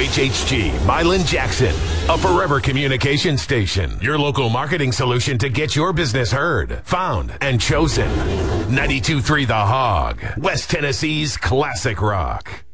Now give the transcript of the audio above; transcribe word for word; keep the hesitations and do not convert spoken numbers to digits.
H H G, Milan Jackson, a forever communication station. Your local marketing solution to get your business heard, found, and chosen. ninety-two point three The Hog, West Tennessee's classic rock.